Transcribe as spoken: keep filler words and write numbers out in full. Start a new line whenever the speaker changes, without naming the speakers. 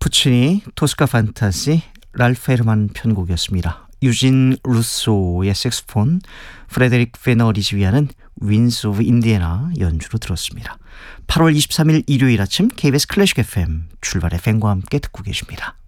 푸치니, 토스카 판타지, 랄프 헤르만 편곡이었습니다. 유진 루소의 색소폰, 프레데릭 페너리지 위하는 윈스 오브 인디애나 연주로 들었습니다. 팔월 이십삼일 일요일 아침 케이비에스 클래식 에프엠 출발의 팬과 함께 듣고 계십니다.